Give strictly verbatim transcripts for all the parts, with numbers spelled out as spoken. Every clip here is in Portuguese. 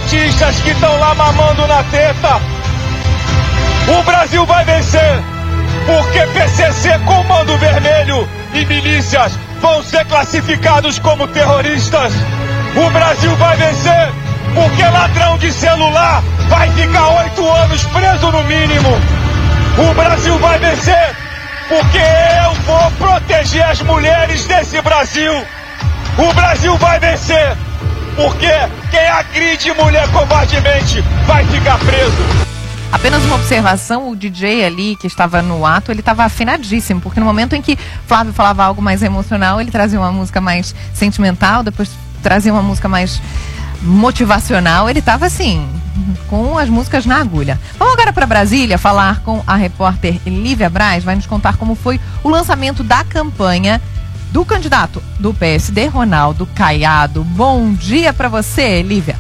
petistas que estão lá mamando na teta. O Brasil vai vencer, porque P C C, Comando Vermelho e milícias vão ser classificados como terroristas. O Brasil vai vencer, porque ladrão de celular vai ficar oito anos preso no mínimo. O Brasil vai vencer, porque eu vou proteger as mulheres desse Brasil. O Brasil vai vencer, porque quem agride mulher covardemente vai ficar preso. Apenas uma observação, o D J ali que estava no ato, ele estava afinadíssimo, porque no momento em que Flávio falava algo mais emocional, ele trazia uma música mais sentimental, depois trazia uma música mais motivacional, ele estava assim, com as músicas na agulha. Vamos agora para Brasília falar com a repórter Lívia Braz, vai nos contar como foi o lançamento da campanha do candidato do P S D, Ronaldo Caiado. Bom dia para você, Lívia.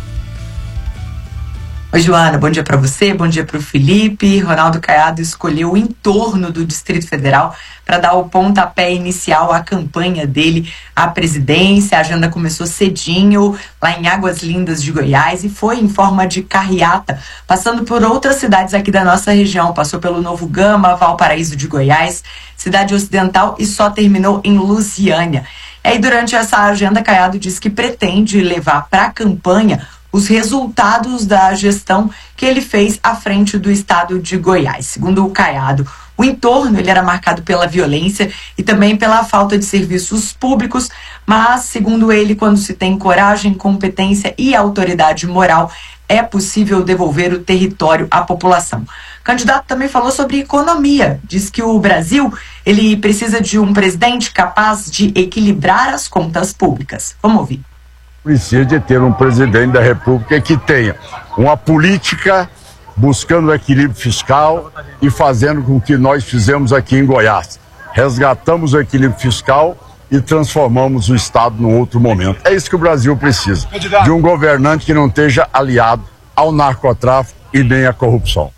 Oi, Joana, bom dia para você, bom dia para o Felipe. Ronaldo Caiado escolheu o entorno do Distrito Federal para dar o pontapé inicial à campanha dele à presidência. A agenda começou cedinho, lá em Águas Lindas de Goiás, e foi em forma de carreata, passando por outras cidades aqui da nossa região. Passou pelo Novo Gama, Valparaíso de Goiás, Cidade Ocidental, e só terminou em Lusiânia. E aí, durante essa agenda, Caiado disse que pretende levar para a campanha os resultados da gestão que ele fez à frente do estado de Goiás. Segundo o Caiado, o entorno ele era marcado pela violência e também pela falta de serviços públicos, mas, segundo ele, quando se tem coragem, competência e autoridade moral, é possível devolver o território à população. O candidato também falou sobre economia. Diz que o Brasil ele precisa de um presidente capaz de equilibrar as contas públicas. Vamos ouvir. Precisa de ter um presidente da República que tenha uma política buscando o equilíbrio fiscal e fazendo com que nós fizemos aqui em Goiás. Resgatamos o equilíbrio fiscal e transformamos o Estado num outro momento. É isso que o Brasil precisa, de um governante que não esteja aliado ao narcotráfico e nem à corrupção.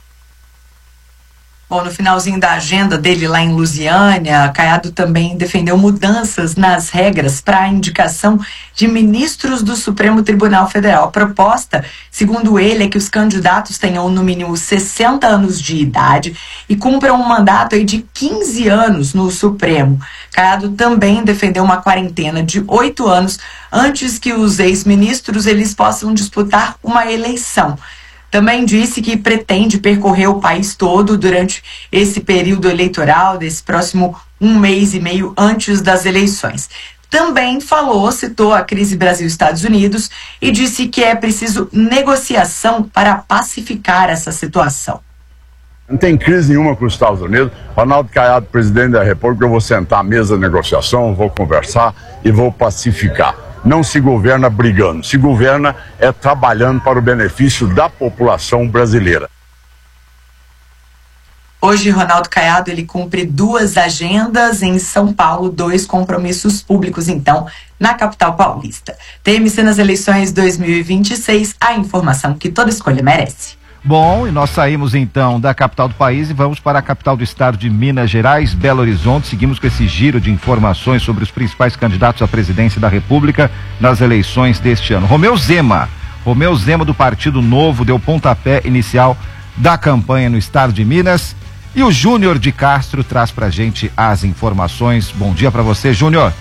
Bom, no finalzinho da agenda dele lá em Lusiânia, Caiado também defendeu mudanças nas regras para a indicação de ministros do Supremo Tribunal Federal. A proposta, segundo ele, é que os candidatos tenham no mínimo sessenta anos de idade e cumpram um mandato aí de quinze anos no Supremo. Caiado também defendeu uma quarentena de oito anos antes que os ex-ministros eles possam disputar uma eleição. Também disse que pretende percorrer o país todo durante esse período eleitoral, desse próximo um mês e meio antes das eleições. Também falou, citou a crise Brasil-Estados Unidos e disse que é preciso negociação para pacificar essa situação. Não tem crise nenhuma com os Estados Unidos. Ronaldo Caiado, presidente da República, eu vou sentar à mesa de negociação, vou conversar e vou pacificar. Não se governa brigando, se governa é trabalhando para o benefício da população brasileira. Hoje, Ronaldo Caiado ele cumpre duas agendas em São Paulo, dois compromissos públicos, então, na capital paulista. T M C nas eleições dois mil e vinte e seis, a informação que toda escolha merece. Bom, e nós saímos então da capital do país e vamos para a capital do estado de Minas Gerais, Belo Horizonte. Seguimos com esse giro de informações sobre os principais candidatos à presidência da República nas eleições deste ano. Romeu Zema, Romeu Zema do Partido Novo deu pontapé inicial da campanha no estado de Minas e o Júnior de Castro traz pra gente as informações. Bom dia para você, Júnior.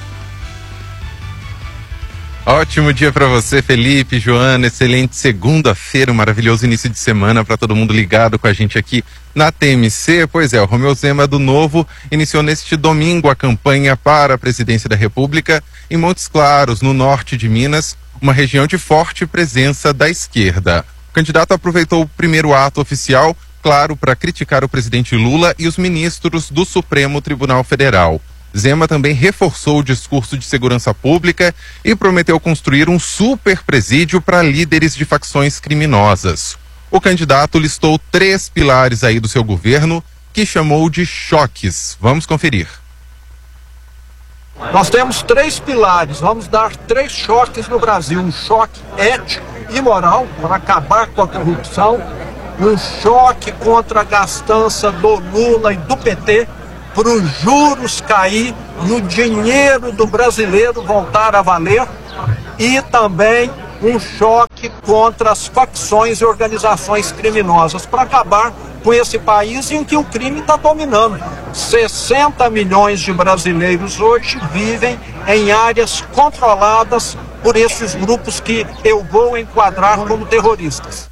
Ótimo dia para você, Felipe, Joana, excelente segunda-feira, um maravilhoso início de semana para todo mundo ligado com a gente aqui na T M C. Pois é, o Romeu Zema do Novo iniciou neste domingo a campanha para a presidência da República em Montes Claros, no norte de Minas, uma região de forte presença da esquerda. O candidato aproveitou o primeiro ato oficial, claro, para criticar o presidente Lula e os ministros do Supremo Tribunal Federal. Zema também reforçou o discurso de segurança pública e prometeu construir um super presídio para líderes de facções criminosas. O candidato listou três pilares aí do seu governo, que chamou de choques. Vamos conferir. Nós temos três pilares, vamos dar três choques no Brasil. Um choque ético e moral para acabar com a corrupção, um choque contra a gastança do Lula e do P T, para os juros cair, no dinheiro do brasileiro voltar a valer, e também um choque choque contra as facções e organizações criminosas para acabar com esse país em que o crime está dominando. sessenta milhões de brasileiros hoje vivem em áreas controladas por esses grupos que eu vou enquadrar como terroristas.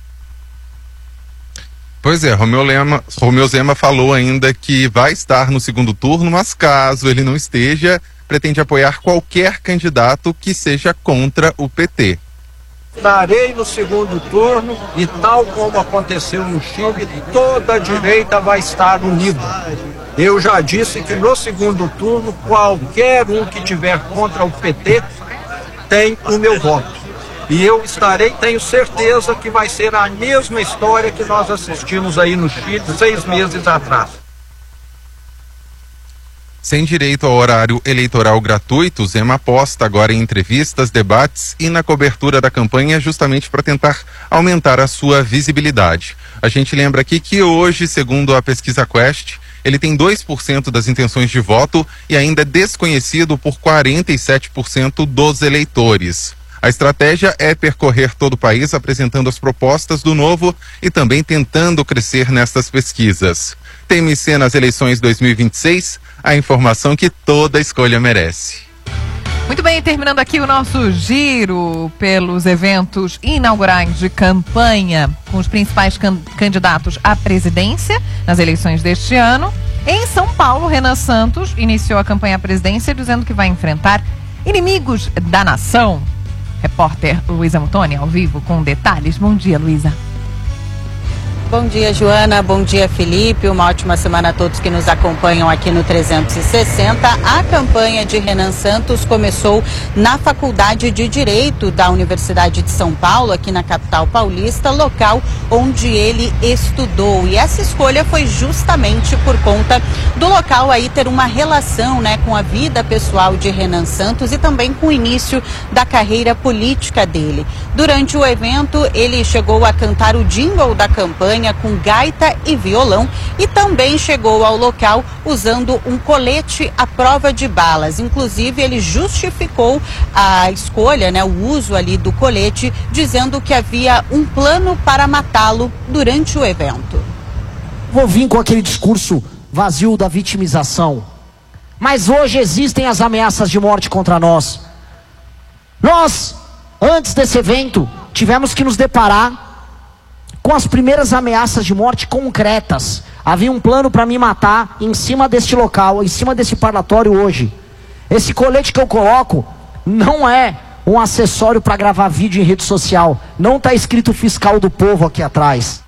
Pois é, Romeu Lema, Romeu Zema falou ainda que vai estar no segundo turno, mas caso ele não esteja, pretende apoiar qualquer candidato que seja contra o P T. Estarei no segundo turno e, tal como aconteceu no Chile, toda a direita vai estar unida. Eu já disse que no segundo turno, qualquer um que tiver contra o P T tem o meu voto. E eu estarei, tenho certeza que vai ser a mesma história que nós assistimos aí no Chile seis meses atrás. Sem direito ao horário eleitoral gratuito, Zema aposta agora em entrevistas, debates e na cobertura da campanha justamente para tentar aumentar a sua visibilidade. A gente lembra aqui que hoje, segundo a pesquisa Quest, ele tem dois por cento das intenções de voto e ainda é desconhecido por quarenta e sete por cento dos eleitores. A estratégia é percorrer todo o país apresentando as propostas do Novo e também tentando crescer nestas pesquisas. T M C nas eleições dois mil e vinte e seis, a informação que toda escolha merece. Muito bem, terminando aqui o nosso giro pelos eventos inaugurais de campanha com os principais can- candidatos à presidência nas eleições deste ano. Em São Paulo, Renan Santos iniciou a campanha à presidência dizendo que vai enfrentar inimigos da nação. Repórter Luísa Mutoni, ao vivo, com detalhes. Bom dia, Luísa. Bom dia, Joana. Bom dia, Felipe. Uma ótima semana a todos que nos acompanham aqui no trezentos e sessenta. A campanha de Renan Santos começou na Faculdade de Direito da Universidade de São Paulo, aqui na capital paulista, local onde ele estudou. E essa escolha foi justamente por conta do local aí ter uma relação, né, com a vida pessoal de Renan Santos e também com o início da carreira política dele. Durante o evento, ele chegou a cantar o jingle da campanha com gaita e violão e também chegou ao local usando um colete à prova de balas. Inclusive, ele justificou a escolha, né, o uso ali do colete, dizendo que havia um plano para matá-lo durante o evento. Vou vir com aquele discurso vazio da vitimização, mas hoje existem as ameaças de morte contra nós. Nós, antes desse evento, tivemos que nos deparar com as primeiras ameaças de morte concretas. Havia um plano para me matar em cima deste local, em cima desse parlatório hoje. Esse colete que eu coloco não é um acessório para gravar vídeo em rede social. Não está escrito fiscal do povo aqui atrás.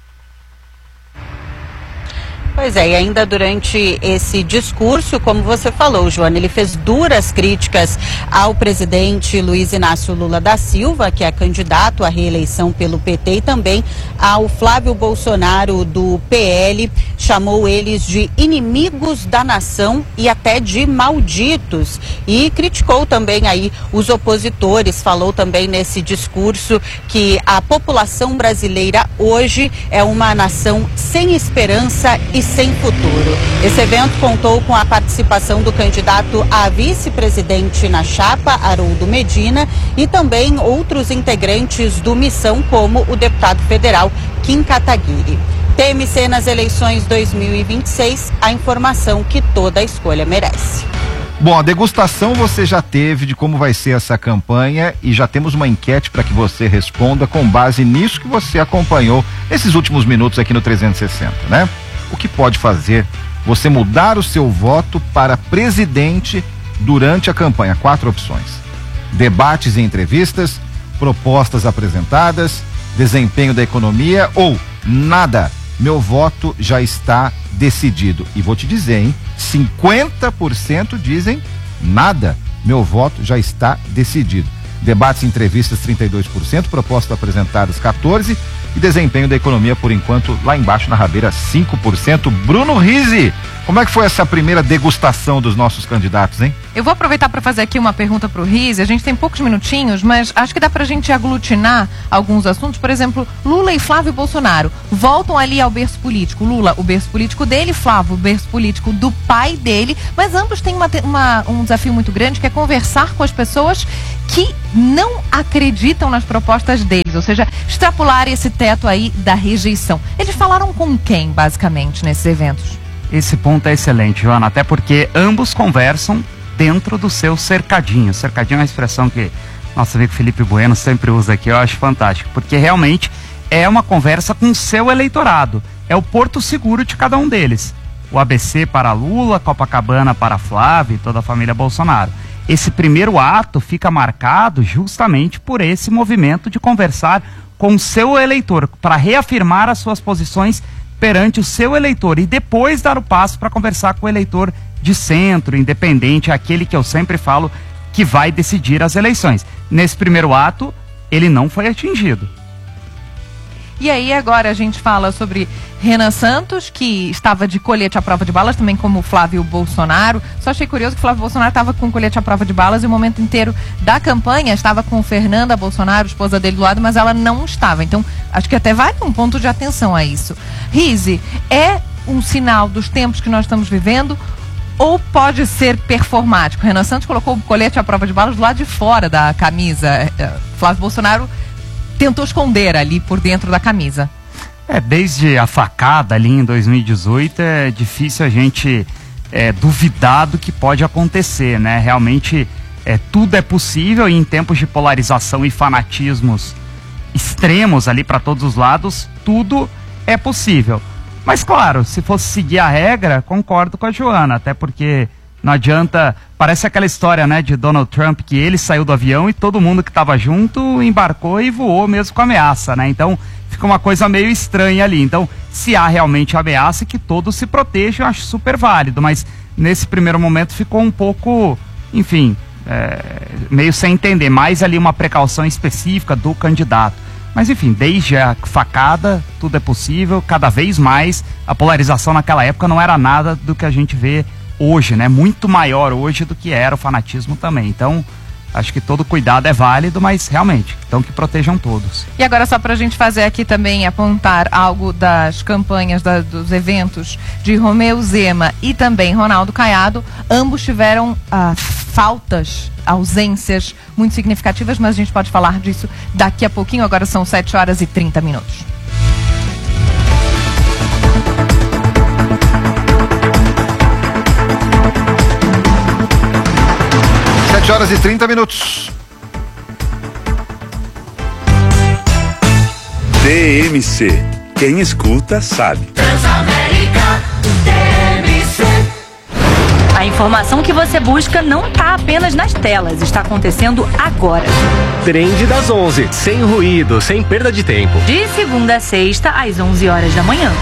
Pois é, e ainda durante esse discurso, como você falou, Joana, ele fez duras críticas ao presidente Luiz Inácio Lula da Silva, que é candidato à reeleição pelo P T, e também ao Flávio Bolsonaro do P L, chamou eles de inimigos da nação e até de malditos, e criticou também aí os opositores, falou também nesse discurso que a população brasileira hoje é uma nação sem esperança e sem futuro. Esse evento contou com a participação do candidato a vice-presidente na chapa, Haroldo Medina, e também outros integrantes do Missão, como o deputado federal Kim Kataguiri. T M C nas eleições dois mil e vinte e seis, a informação que toda a escolha merece. Bom, a degustação você já teve de como vai ser essa campanha e já temos uma enquete para que você responda com base nisso que você acompanhou nesses últimos minutos aqui no trezentos e sessenta, né? O que pode fazer você mudar o seu voto para presidente durante a campanha? Quatro opções: debates e entrevistas, propostas apresentadas, desempenho da economia ou nada. Meu voto já está decidido. E vou te dizer, hein? cinquenta por cento dizem nada. Meu voto já está decidido. Debates e entrevistas, trinta e dois por cento, propostas apresentadas, quatorze por cento, e desempenho da economia, por enquanto, lá embaixo na rabeira, cinco por cento. Bruno Rizzi, como é que foi essa primeira degustação dos nossos candidatos, hein? Eu vou aproveitar para fazer aqui uma pergunta para o Rize. A gente tem poucos minutinhos, mas acho que dá para a gente aglutinar alguns assuntos. Por exemplo, Lula e Flávio Bolsonaro voltam ali ao berço político. Lula, o berço político dele, Flávio, o berço político do pai dele. Mas ambos têm uma, uma, um desafio muito grande, que é conversar com as pessoas que não acreditam nas propostas deles. Ou seja, extrapolar esse teto aí da rejeição. Eles falaram com quem, basicamente, nesses eventos? Esse ponto é excelente, Joana, até porque ambos conversam dentro do seu cercadinho. Cercadinho é uma expressão que nosso amigo Felipe Bueno sempre usa aqui, eu acho fantástico, porque realmente é uma conversa com o seu eleitorado, é o porto seguro de cada um deles. O A B C para Lula, Copacabana para Flávio e toda a família Bolsonaro. Esse primeiro ato fica marcado justamente por esse movimento de conversar com o seu eleitor, para reafirmar as suas posições perante o seu eleitor e depois dar o passo para conversar com o eleitor de centro, independente, aquele que eu sempre falo que vai decidir as eleições. Nesse primeiro ato, ele não foi atingido. E aí agora a gente fala sobre Renan Santos, que estava de colete à prova de balas, também como Flávio Bolsonaro. Só achei curioso que Flávio Bolsonaro estava com colete à prova de balas e o momento inteiro da campanha estava com Fernanda Bolsonaro, esposa dele, do lado, mas ela não estava. Então, acho que até vale um ponto de atenção a isso. Rize, é um sinal dos tempos que nós estamos vivendo ou pode ser performático? Renan Santos colocou o colete à prova de balas do lado de fora da camisa. Flávio Bolsonaro tentou esconder ali por dentro da camisa. É, desde a facada ali em dois mil e dezoito é difícil a gente é, duvidar do que pode acontecer, né? Realmente é, tudo é possível e em tempos de polarização e fanatismos extremos ali para todos os lados, tudo é possível. Mas claro, se fosse seguir a regra, concordo com a Joana, até porque não adianta, parece aquela história, né, de Donald Trump, que ele saiu do avião e todo mundo que estava junto embarcou e voou mesmo com ameaça, né? Então fica uma coisa meio estranha ali. Então, se há realmente ameaça, que todos se protejam, eu acho super válido, mas nesse primeiro momento ficou um pouco, enfim, é, meio sem entender, mais ali uma precaução específica do candidato. Mas enfim, desde a facada, tudo é possível, cada vez mais. A polarização naquela época não era nada do que a gente vê hoje, né? Muito maior hoje do que era o fanatismo também. Então, acho que todo cuidado é válido, mas realmente, então que protejam todos. E agora só pra gente fazer aqui também, apontar algo das campanhas, da, dos eventos de Romeu Zema e também Ronaldo Caiado, ambos tiveram ah, faltas, ausências muito significativas, mas a gente pode falar disso daqui a pouquinho. Agora são sete horas e trinta minutos. sete horas e trinta minutos. T M C. Quem escuta sabe. Transamérica T M C. A informação que você busca não está apenas nas telas, está acontecendo agora. Trend das onze, sem ruído, sem perda de tempo. De segunda a sexta, às onze horas da manhã.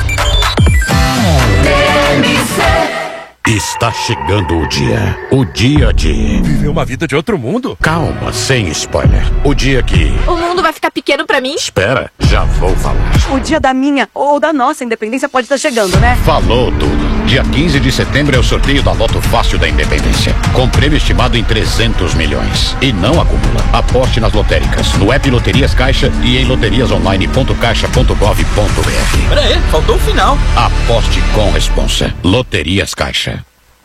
T M C. Está chegando o dia. O dia de... Viver uma vida de outro mundo? Calma, sem spoiler. O dia que... O mundo vai ficar pequeno pra mim? Espera, já vou falar. O dia da minha ou da nossa independência pode estar chegando, né? Falou tudo. Dia quinze de setembro é o sorteio da Loto Fácil da Independência. Com prêmio estimado em trezentos milhões. E não acumula. Aposte nas lotéricas, no app Loterias Caixa e em loterias online ponto caixa ponto gov ponto br. Pera aí, faltou o final. Aposte com responsa. Loterias Caixa.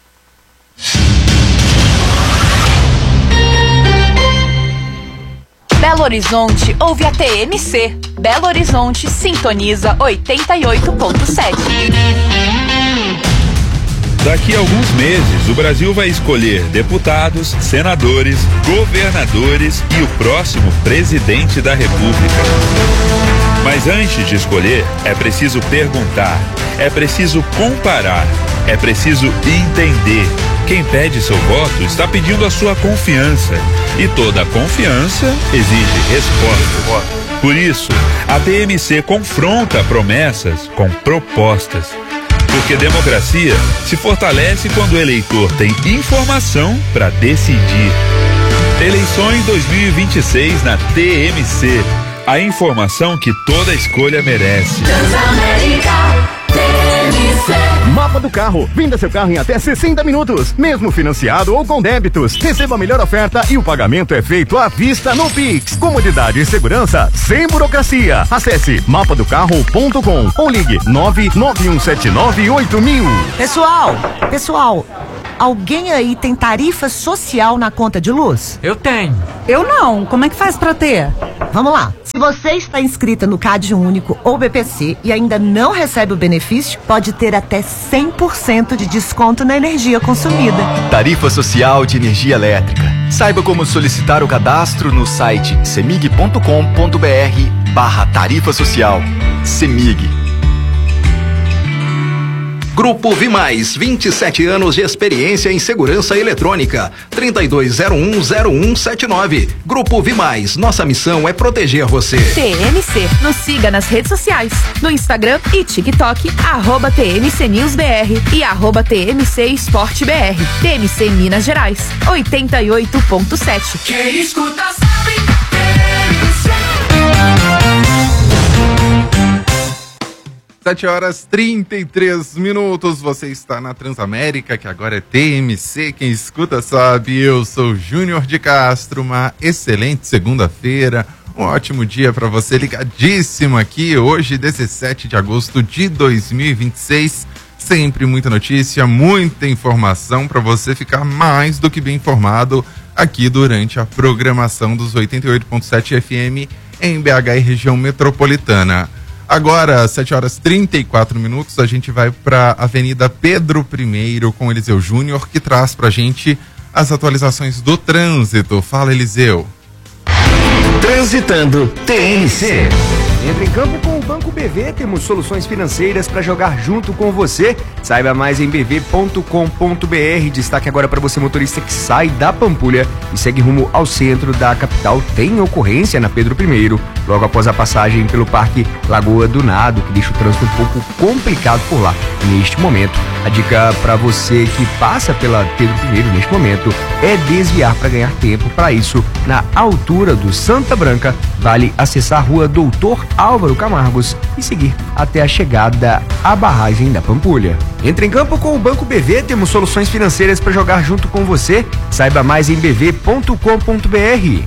Belo Horizonte ouve a T M C. Belo Horizonte sintoniza oitenta e oito ponto sete. Daqui a alguns meses, o Brasil vai escolher deputados, senadores, governadores e o próximo presidente da República. Mas antes de escolher, é preciso perguntar, é preciso comparar, é preciso entender. Quem pede seu voto está pedindo a sua confiança. E toda confiança exige resposta. Por isso, a T M C confronta promessas com propostas. Porque democracia se fortalece quando o eleitor tem informação para decidir. Eleições dois mil e vinte e seis na T M C. A informação que toda escolha merece. Transamérica T M C. Mapa do Carro. Venda seu carro em até sessenta minutos, mesmo financiado ou com débitos. Receba a melhor oferta e o pagamento é feito à vista no Pix. Comodidade e segurança sem burocracia. Acesse mapa do carro ponto com ou ligue nove nove um sete nove oito mil. Pessoal, pessoal, alguém aí tem tarifa social na conta de luz? Eu tenho. Eu não. Como é que faz pra ter? Vamos lá. Se você está inscrita no Cade Único ou B P C e ainda não recebe o benefício, pode ter até cem por cento de desconto na energia consumida. Tarifa Social de Energia Elétrica. Saiba como solicitar o cadastro no site semig ponto com ponto br barra tarifa social. Semig. Grupo Vimais, vinte e sete anos de experiência em segurança eletrônica. trinta e dois zero um zero um sete nove. Grupo Vimais, nossa missão é proteger você. T M C, nos siga nas redes sociais, no Instagram e TikTok, arroba T M C News B R e arroba T M C Esporte B R. T M C Minas Gerais, oitenta e oito ponto sete. Quem escuta sabe, sete horas trinta e três minutos, você está na Transamérica, que agora é T M C, quem escuta sabe, eu sou Júnior de Castro, uma excelente segunda-feira, um ótimo dia para você, ligadíssimo aqui, hoje dezessete de agosto de dois mil e vinte e seis, sempre muita notícia, muita informação para você ficar mais do que bem informado aqui durante a programação dos oitenta e oito ponto sete F M em B H e região metropolitana. Agora, sete horas e trinta e quatro minutos, a gente vai para a Avenida Pedro Primeiro com Eliseu Júnior, que traz para a gente as atualizações do trânsito. Fala, Eliseu. Transitando T N C. Entre em campo com o Banco B V, temos soluções financeiras para jogar junto com você. Saiba mais em b v ponto com ponto b r. Destaque agora para você, motorista que sai da Pampulha e segue rumo ao centro da capital. Tem ocorrência na Pedro Primeiro, logo após a passagem pelo Parque Lagoa do Nado, que deixa o trânsito um pouco complicado por lá. Neste momento, a dica para você que passa pela Pedro Primeiro neste momento é desviar para ganhar tempo. Para isso, na altura do Santa Branca, vale acessar a rua Doutor Álvaro Camargos e seguir até a chegada à barragem da Pampulha. Entre em campo com o Banco B V, temos soluções financeiras para jogar junto com você. Saiba mais em b v ponto com ponto b r.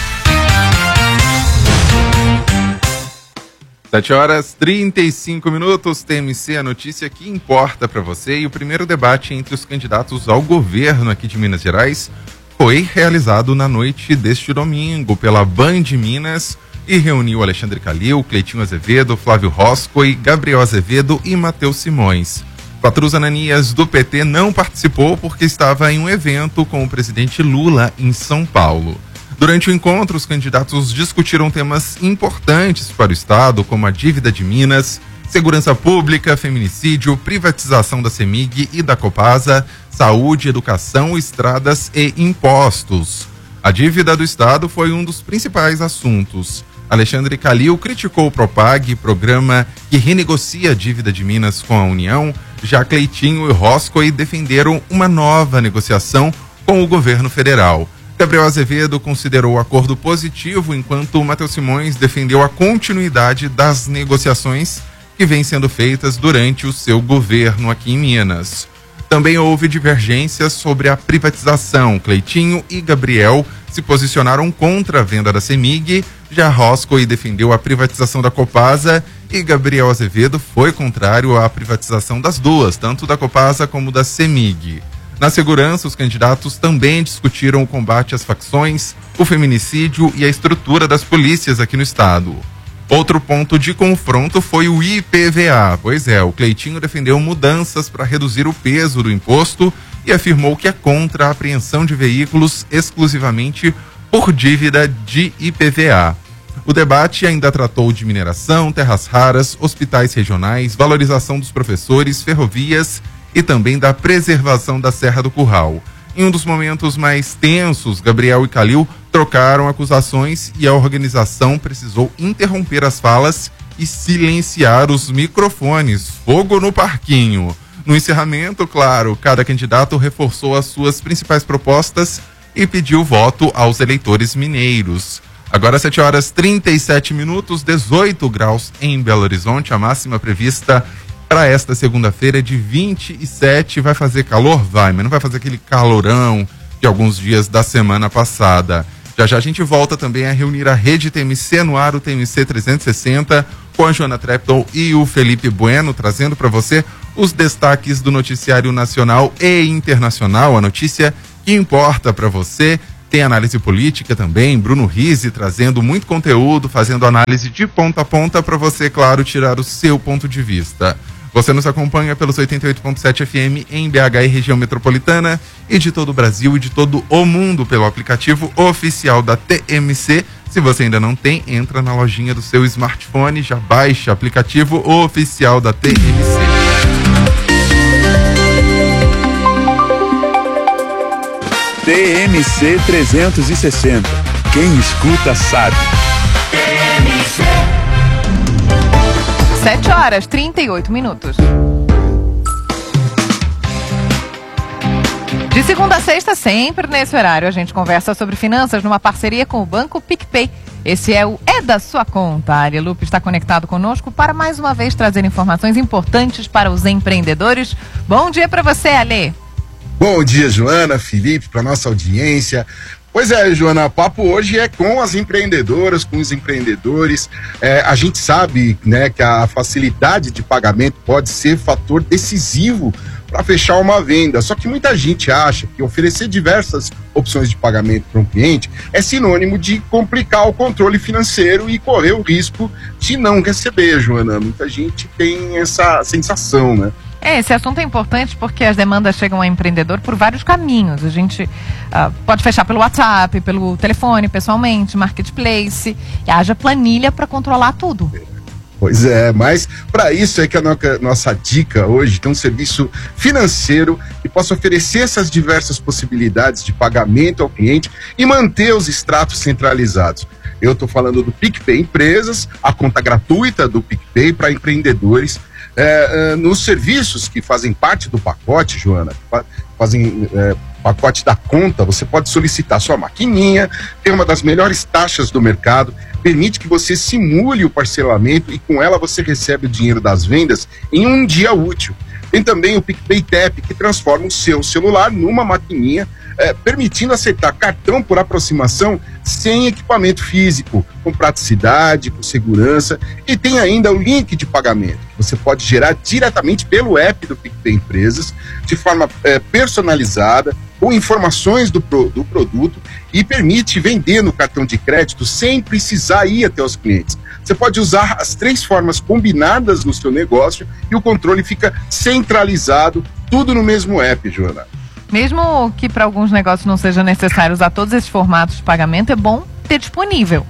sete horas e trinta e cinco minutos, T M C, a notícia que importa para você. E o primeiro debate entre os candidatos ao governo aqui de Minas Gerais foi realizado na noite deste domingo pela Band Minas e reuniu Alexandre Calil, Cleitinho Azevedo, Flávio Roscoe, Gabriel Azevedo e Matheus Simões. Patrus Ananias, do P T, não participou porque estava em um evento com o presidente Lula em São Paulo. Durante o encontro, os candidatos discutiram temas importantes para o Estado, como a dívida de Minas, segurança pública, feminicídio, privatização da Semig e da Copasa, saúde, educação, estradas e impostos. A dívida do Estado foi um dos principais assuntos. Alexandre Calil criticou o Propag, programa que renegocia a dívida de Minas com a União. Já Cleitinho e Roscoe defenderam uma nova negociação com o governo federal. Gabriel Azevedo considerou o acordo positivo, enquanto Matheus Simões defendeu a continuidade das negociações que vêm sendo feitas durante o seu governo aqui em Minas. Também houve divergências sobre a privatização. Cleitinho e Gabriel se posicionaram contra a venda da Semig, já Roscoe defendeu a privatização da Copasa e Gabriel Azevedo foi contrário à privatização das duas, tanto da Copasa como da Semig. Na segurança, os candidatos também discutiram o combate às facções, o feminicídio e a estrutura das polícias aqui no estado. Outro ponto de confronto foi o I P V A. Pois é, o Cleitinho defendeu mudanças para reduzir o peso do imposto e afirmou que é contra a apreensão de veículos exclusivamente por dívida de I P V A. O debate ainda tratou de mineração, terras raras, hospitais regionais, valorização dos professores, ferrovias e também da preservação da Serra do Curral. Em um dos momentos mais tensos, Gabriel e Calil trocaram acusações e a organização precisou interromper as falas e silenciar os microfones. Fogo no parquinho. No encerramento, claro, cada candidato reforçou as suas principais propostas e pediu voto aos eleitores mineiros. Agora sete horas e trinta e sete minutos, dezoito graus em Belo Horizonte, a máxima prevista para esta segunda-feira é de vinte e sete. Vai fazer calor? Vai, mas não vai fazer aquele calorão de alguns dias da semana passada. Já já a gente volta também a reunir a rede T M C no ar, o T M C trezentos e sessenta, com a Joana Trepton e o Felipe Bueno, trazendo para você os destaques do noticiário nacional e internacional, a notícia que importa para você. Tem análise política também, Bruno Rizzi trazendo muito conteúdo, fazendo análise de ponta a ponta para você, claro, tirar o seu ponto de vista. Você nos acompanha pelos oitenta e oito ponto sete F M em B H e região metropolitana e de todo o Brasil e de todo o mundo pelo aplicativo oficial da T M C. Se você ainda não tem, entra na lojinha do seu smartphone, já baixa o aplicativo oficial da T M C. T M C trezentos e sessenta. Quem escuta sabe. sete horas, trinta e oito minutos. De segunda a sexta, sempre nesse horário, a gente conversa sobre finanças numa parceria com o Banco PicPay. Esse é o É da Sua Conta. A Aria Lupe está conectado conosco para mais uma vez trazer informações importantes para os empreendedores. Bom dia para você, Ale. Bom dia, Joana, Felipe, para nossa audiência. Pois é, Joana, o papo hoje é com as empreendedoras, com os empreendedores. É, a gente sabe, né, que a facilidade de pagamento pode ser fator decisivo para fechar uma venda. Só que muita gente acha que oferecer diversas opções de pagamento para um cliente é sinônimo de complicar o controle financeiro e correr o risco de não receber, Joana. Muita gente tem essa sensação, né? É, esse assunto é importante porque as demandas chegam ao empreendedor por vários caminhos. A gente uh, pode fechar pelo WhatsApp, pelo telefone, pessoalmente, marketplace, e haja planilha para controlar tudo. Pois é, mas para isso é que a noca, nossa dica hoje tem um serviço financeiro que possa oferecer essas diversas possibilidades de pagamento ao cliente e manter os extratos centralizados. Eu estou falando do PicPay Empresas, a conta gratuita do PicPay para empreendedores. É, é, nos serviços que fazem parte do pacote, Joana, fazem é, pacote da conta, você pode solicitar sua maquininha, tem uma das melhores taxas do mercado, permite que você simule o parcelamento e com ela você recebe o dinheiro das vendas em um dia útil. Tem também o PicPay Tap, que transforma o seu celular numa maquininha, é, permitindo aceitar cartão por aproximação sem equipamento físico, com praticidade, com segurança. E tem ainda o link de pagamento, que você pode gerar diretamente pelo app do PicPay Empresas, de forma é, personalizada, com informações do, pro, do produto, e permite vender no cartão de crédito sem precisar ir até os clientes. Você pode usar as três formas combinadas no seu negócio e o controle fica centralizado, tudo no mesmo app, Joana. Mesmo que para alguns negócios não seja necessário usar todos esses formatos de pagamento, é bom ter disponível.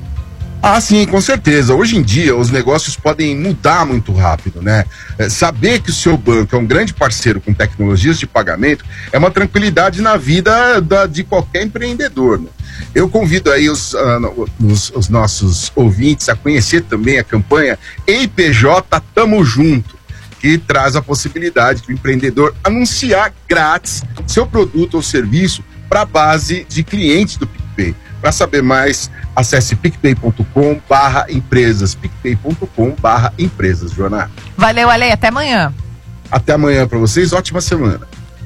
Ah, sim, com certeza. Hoje em dia, os negócios podem mudar muito rápido, né? É, saber que o seu banco é um grande parceiro com tecnologias de pagamento é uma tranquilidade na vida da, de qualquer empreendedor, né? Eu convido aí os, uh, os, os nossos ouvintes a conhecer também a campanha E P J Tamo Junto, que traz a possibilidade do empreendedor anunciar grátis seu produto ou serviço para a base de clientes do PicPay. Para saber mais, acesse picpay ponto com barra empresas, picpay ponto com barra empresas, Joana. Valeu, Ale, até amanhã. Até amanhã para vocês, ótima semana.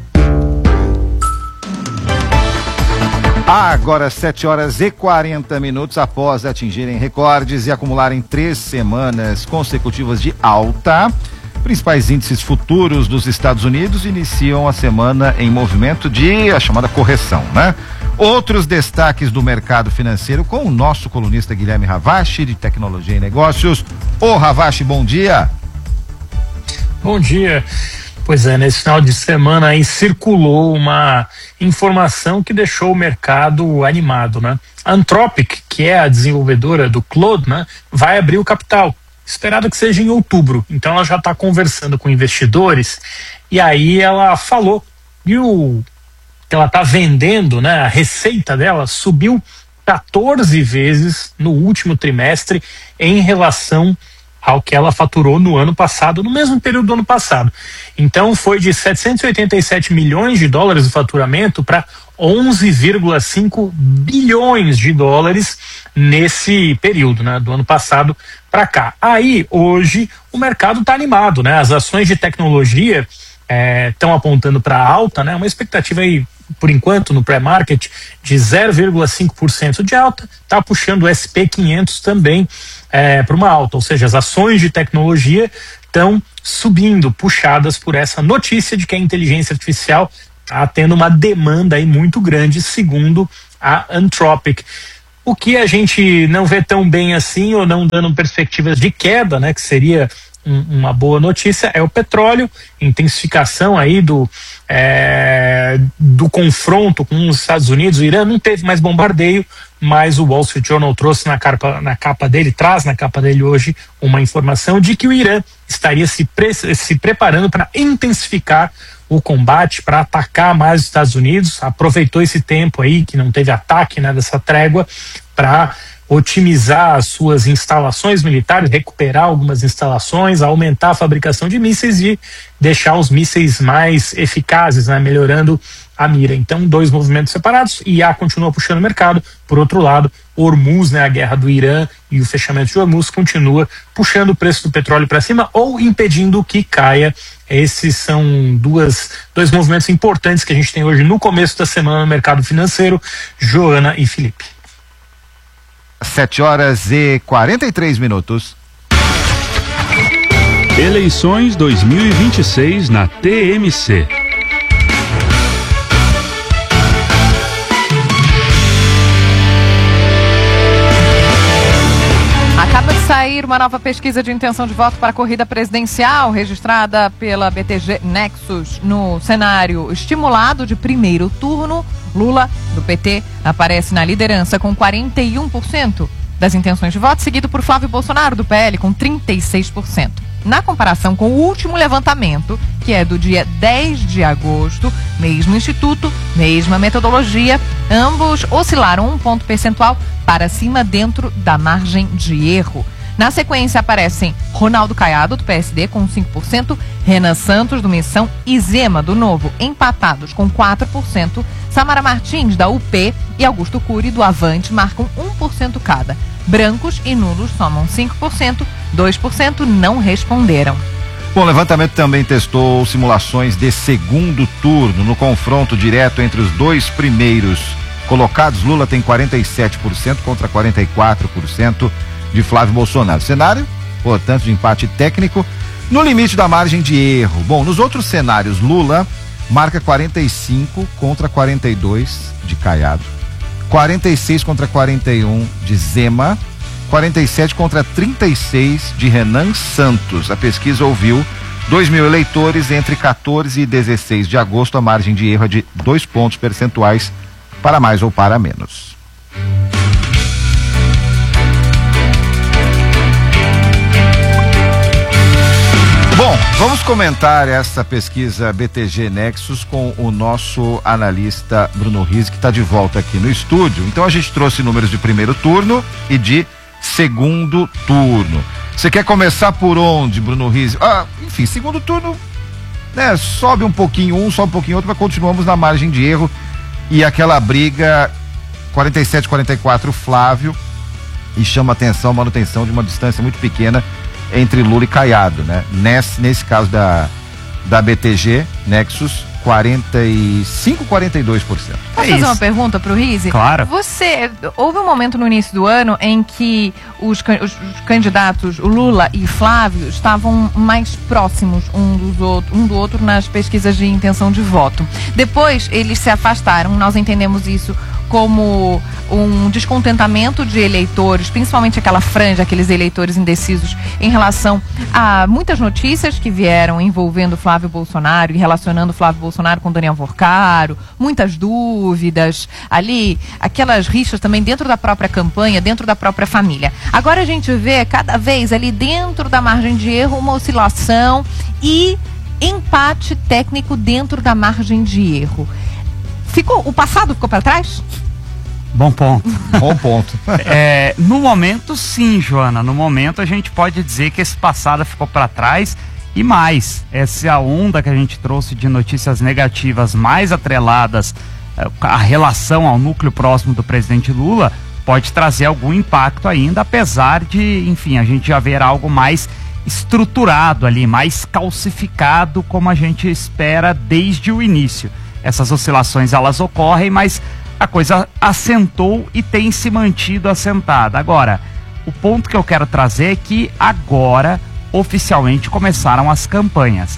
Agora, sete horas e quarenta minutos, após atingirem recordes e acumularem três semanas consecutivas de alta, principais índices futuros dos Estados Unidos iniciam a semana em movimento de a chamada correção, né? Outros destaques do mercado financeiro com o nosso colunista Guilherme Ravache, de Tecnologia e Negócios. Ô Ravache, bom dia. Bom dia. Pois é, nesse final de semana aí circulou uma informação que deixou o mercado animado, né? A Anthropic, que é a desenvolvedora do Claude, né, vai abrir o capital, esperado que seja em outubro. Então ela já está conversando com investidores e aí ela falou que o que ela está vendendo, né, a receita dela subiu quatorze vezes no último trimestre em relação ao que ela faturou no ano passado, no mesmo período do ano passado. Então foi de setecentos e oitenta e sete milhões de dólares de faturamento para onze vírgula cinco bilhões de dólares nesse período, né, do ano passado para cá. Aí, hoje, o mercado está animado, né? As ações de tecnologia estão é, apontando para alta, né? Uma expectativa aí, por enquanto, no pré-market de zero vírgula cinco por cento de alta, está puxando o S and P quinhentos também é, para uma alta, ou seja, as ações de tecnologia estão subindo, puxadas por essa notícia de que a inteligência artificial está tendo uma demanda aí muito grande, segundo a Anthropic. O que a gente não vê tão bem assim, ou não dando perspectivas de queda, né, que seria um, uma boa notícia, é o petróleo, intensificação aí do, é, do confronto com os Estados Unidos. O Irã não teve mais bombardeio, mas o Wall Street Journal trouxe na capa, na capa dele, traz na capa dele hoje uma informação de que o Irã estaria se, pre, se preparando para intensificar o combate, para atacar mais os Estados Unidos. Aproveitou esse tempo aí que não teve ataque, né, dessa trégua, para otimizar as suas instalações militares, recuperar algumas instalações, aumentar a fabricação de mísseis e deixar os mísseis mais eficazes, né, melhorando a mira. Então, dois movimentos separados. I A continua puxando o mercado. Por outro lado, Hormuz, né, a guerra do Irã e o fechamento de Hormuz continua puxando o preço do petróleo para cima ou impedindo que caia. Esses são duas, dois movimentos importantes que a gente tem hoje no começo da semana no mercado financeiro. Joana e Felipe. sete horas e quarenta e três minutos. Eleições dois mil e vinte e seis na T M C. Acaba de sair uma nova pesquisa de intenção de voto para a corrida presidencial, registrada pela B T G Nexus. No cenário estimulado de primeiro turno, Lula, do P T, aparece na liderança com quarenta e um por cento das intenções de voto, seguido por Flávio Bolsonaro, do P L, com trinta e seis por cento. Na comparação com o último levantamento, que é do dia dez de agosto, mesmo instituto, mesma metodologia, ambos oscilaram um ponto percentual para cima dentro da margem de erro. Na sequência aparecem Ronaldo Caiado, do P S D, com cinco por cento, Renan Santos, do Missão, e Zema, do Novo, empatados com quatro por cento, Samara Martins, da U P, e Augusto Cury, do Avante, marcam um por cento cada. Brancos e nulos somam cinco por cento, dois por cento não responderam. Bom, o levantamento também testou simulações de segundo turno. No confronto direto entre os dois primeiros colocados, Lula tem quarenta e sete por cento contra quarenta e quatro por cento de Flávio Bolsonaro. Cenário, portanto, de empate técnico no limite da margem de erro. Bom, nos outros cenários, Lula marca quarenta e cinco contra quarenta e dois de Caiado, quarenta e seis contra quarenta e um de Zema, quarenta e sete contra trinta e seis de Renan Santos. A pesquisa ouviu dois mil eleitores entre quatorze e dezesseis de agosto. A margem de erro é de dois pontos percentuais para mais ou para menos. Bom, vamos comentar essa pesquisa B T G Nexus com o nosso analista Bruno Rizzi, que está de volta aqui no estúdio. Então a gente trouxe números de primeiro turno e de segundo turno. Você quer começar por onde, Bruno Rizzi? Ah, enfim, segundo turno, né, sobe um pouquinho um, sobe um pouquinho outro, mas continuamos na margem de erro e aquela briga quarenta e sete a quarenta e quatro Flávio, e chama atenção a manutenção de uma distância muito pequena entre Lula e Caiado, né? Nesse, nesse caso da, da B T G Nexus, quarenta e cinco a quarenta e dois por cento. Posso é fazer isso. uma pergunta pro Rizzi? Claro. Você, houve um momento no início do ano em que os, os candidatos, o Lula e Flávio, estavam mais próximos um, dos outro, um do outro nas pesquisas de intenção de voto. Depois, eles se afastaram, nós entendemos isso como um descontentamento de eleitores, principalmente aquela franja, aqueles eleitores indecisos, em relação a muitas notícias que vieram envolvendo Flávio Bolsonaro e relacionando Flávio Bolsonaro com Daniel Vorcaro, muitas dúvidas ali, aquelas rixas também dentro da própria campanha, dentro da própria família. Agora a gente vê cada vez ali dentro da margem de erro uma oscilação e empate técnico dentro da margem de erro. Ficou, o passado ficou para trás? Bom ponto. Bom ponto. É, no momento, sim, Joana. No momento, a gente pode dizer que esse passado ficou para trás e mais. Essa onda que a gente trouxe de notícias negativas mais atreladas à relação ao núcleo próximo do presidente Lula pode trazer algum impacto ainda, apesar de, enfim, a gente já ver algo mais estruturado ali, mais calcificado, como a gente espera desde o início. Essas oscilações, elas ocorrem, mas a coisa assentou e tem se mantido assentada. Agora, o ponto que eu quero trazer é que agora, oficialmente, começaram as campanhas.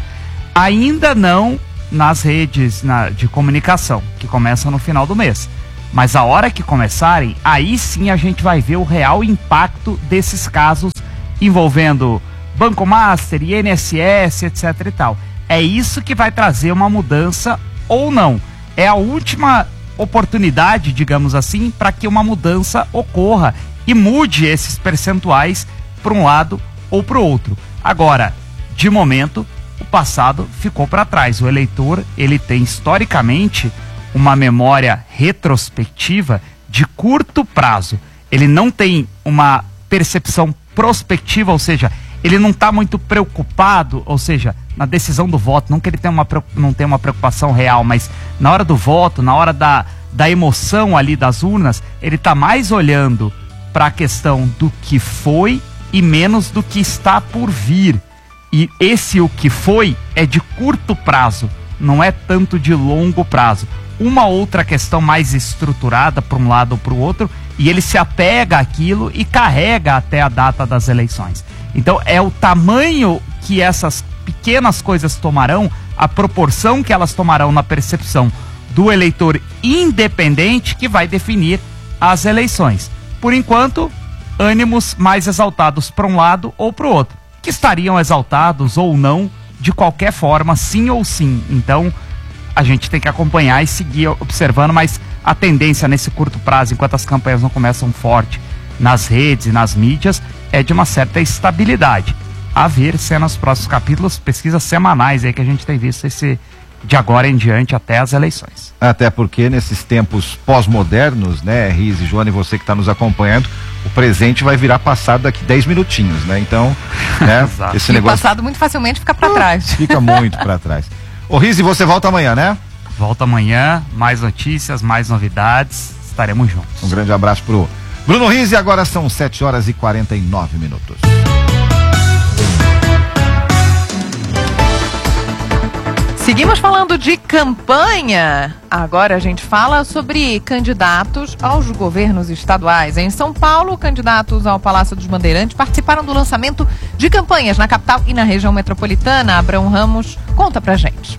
Ainda não nas redes na, de comunicação, que começam no final do mês. Mas a hora que começarem, aí sim a gente vai ver o real impacto desses casos envolvendo Banco Master, I N S S, etc e tal. É isso que vai trazer uma mudança ou não. É a última oportunidade, digamos assim, para que uma mudança ocorra e mude esses percentuais para um lado ou para o outro. Agora, de momento, o passado ficou para trás. O eleitor, ele tem historicamente uma memória retrospectiva de curto prazo. Ele não tem uma percepção prospectiva, ou seja, ele não está muito preocupado, ou seja, na decisão do voto, não que ele tenha uma, não tenha uma preocupação real, mas na hora do voto, na hora da, da emoção ali das urnas, ele está mais olhando para a questão do que foi e menos do que está por vir. E esse o que foi é de curto prazo, não é tanto de longo prazo. Uma outra questão mais estruturada para um lado ou para o outro, e ele se apega àquilo e carrega até a data das eleições. Então é o tamanho que essas pequenas coisas tomarão, a proporção que elas tomarão na percepção do eleitor independente que vai definir as eleições. Por enquanto, ânimos mais exaltados para um lado ou para o outro, que estariam exaltados ou não, de qualquer forma, sim ou sim. Então, a gente tem que acompanhar e seguir observando, mas a tendência nesse curto prazo, enquanto as campanhas não começam forte nas redes e nas mídias, é de uma certa estabilidade. A ver se é nos próximos capítulos, pesquisas semanais aí que a gente tem visto esse de agora em diante até as eleições. Até porque nesses tempos pós-modernos, né, Riz e Joana, e você que está nos acompanhando, o presente vai virar passado daqui dez minutinhos, né? Então, né, esse e negócio... o passado muito facilmente fica para trás. Fica muito para trás. Ô Riz, e você volta amanhã, né? Volta amanhã, mais notícias, mais novidades, estaremos juntos. Um grande abraço pro Bruno Riz, e agora são sete horas e quarenta e nove minutos. Seguimos falando de campanha. Agora a gente fala sobre candidatos aos governos estaduais. Em São Paulo, candidatos ao Palácio dos Bandeirantes participaram do lançamento de campanhas na capital e na região metropolitana. Abrão Ramos conta pra gente.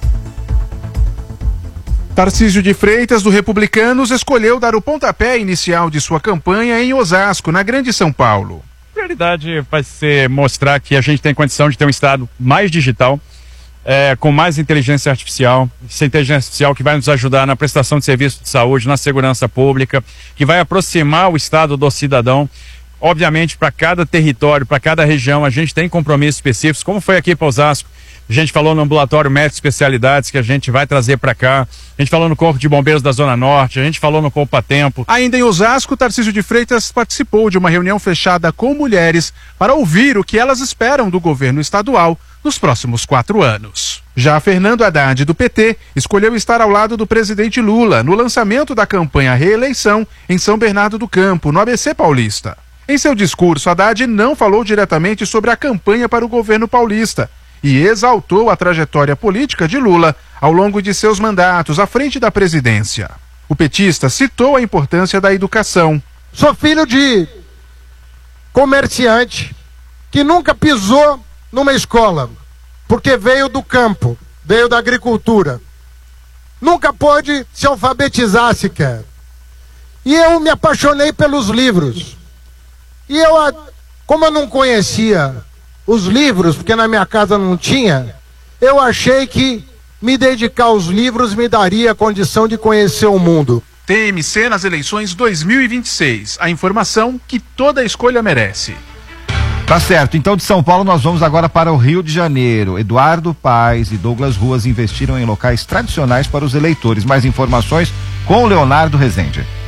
Tarcísio de Freitas, do Republicanos, escolheu dar o pontapé inicial de sua campanha em Osasco, na Grande São Paulo. A prioridade vai ser mostrar que a gente tem condição de ter um estado mais digital, É, com mais inteligência artificial, essa inteligência artificial que vai nos ajudar na prestação de serviço de saúde, na segurança pública, que vai aproximar o Estado do cidadão. Obviamente, para cada território, para cada região, a gente tem compromissos específicos, como foi aqui para Osasco. A gente falou no ambulatório médico especialidades que a gente vai trazer para cá. A gente falou no Corpo de Bombeiros da Zona Norte, a gente falou no Poupa Tempo. Ainda em Osasco, Tarcísio de Freitas participou de uma reunião fechada com mulheres para ouvir o que elas esperam do governo estadual nos próximos quatro anos. Já Fernando Haddad, do P T, escolheu estar ao lado do presidente Lula no lançamento da campanha Reeleição em São Bernardo do Campo, no A B C Paulista. Em seu discurso, Haddad não falou diretamente sobre a campanha para o governo paulista e exaltou a trajetória política de Lula ao longo de seus mandatos à frente da presidência. O petista citou a importância da educação. Sou filho de comerciante que nunca pisou numa escola, porque veio do campo, veio da agricultura. Nunca pôde se alfabetizar sequer. E eu me apaixonei pelos livros. E eu, como eu não conhecia os livros, porque na minha casa não tinha, eu achei que me dedicar aos livros me daria a condição de conhecer o mundo. T M C nas eleições dois mil e vinte e seis. A informação que toda escolha merece. Tá certo, então de São Paulo nós vamos agora para o Rio de Janeiro. Eduardo Paes e Douglas Ruas investiram em locais tradicionais para os eleitores. Mais informações com Leonardo Rezende.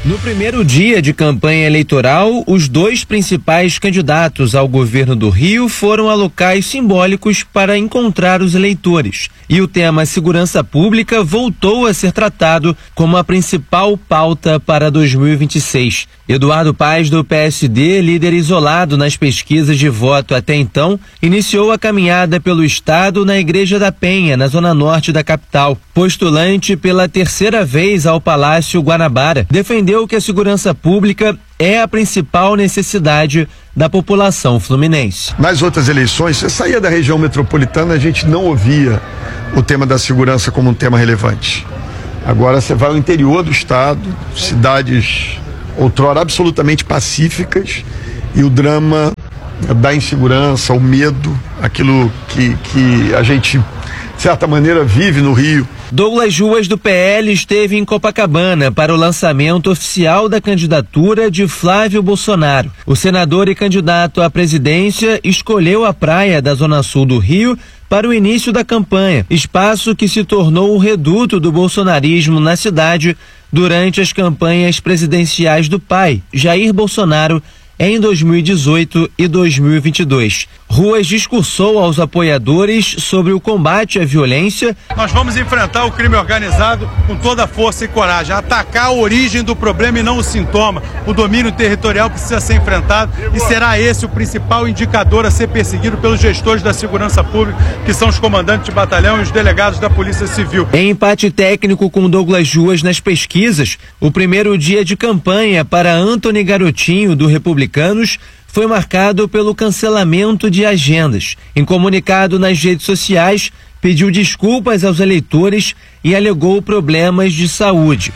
No primeiro dia de campanha eleitoral, os dois principais candidatos ao governo do Rio foram a locais simbólicos para encontrar os eleitores. E o tema segurança pública voltou a ser tratado como a principal pauta para dois mil e vinte e seis. Eduardo Paes, do P S D, líder isolado nas pesquisas de voto até então, iniciou a caminhada pelo estado na Igreja da Penha, na zona norte da capital. Postulante pela terceira vez ao Palácio Guanabara, defendeu que a segurança pública é a principal necessidade da população fluminense. Nas outras eleições, você saía da região metropolitana, a gente não ouvia o tema da segurança como um tema relevante. Agora você vai ao interior do estado, cidades outrora absolutamente pacíficas, e o drama da insegurança, o medo, aquilo que, que a gente, de certa maneira, vive no Rio. Douglas Ruas, do P L, esteve em Copacabana para o lançamento oficial da candidatura de Flávio Bolsonaro. O senador e candidato à presidência escolheu a praia da Zona Sul do Rio para o início da campanha, espaço que se tornou o reduto do bolsonarismo na cidade durante as campanhas presidenciais do pai, Jair Bolsonaro, em dois mil e dezoito e dois mil e vinte e dois. Ruas discursou aos apoiadores sobre o combate à violência. Nós vamos enfrentar o crime organizado com toda a força e coragem, atacar a origem do problema e não o sintoma. O domínio territorial precisa ser enfrentado e será esse o principal indicador a ser perseguido pelos gestores da segurança pública, que são os comandantes de batalhão e os delegados da Polícia Civil. Em empate técnico com Douglas Ruas nas pesquisas, o primeiro dia de campanha para Antony Garotinho, do Republicanos, foi marcado pelo cancelamento de agendas. Em comunicado nas redes sociais, pediu desculpas aos eleitores e alegou problemas de saúde.